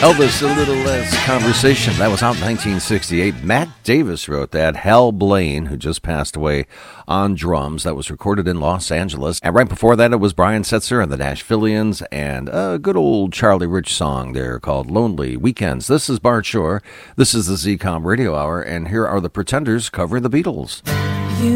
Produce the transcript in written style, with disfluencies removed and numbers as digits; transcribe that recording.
Elvis, A Little Less Conversation. That was out in 1968. Matt Davis wrote that. Hal Blaine, who just passed away, on drums. That was recorded in Los Angeles. And right before that, it was Brian Setzer and the Nashvillians and a good old Charlie Rich song there called Lonely Weekends. This is Bart Shore. This is the ZCOM Radio Hour, and here are the Pretenders covering the Beatles.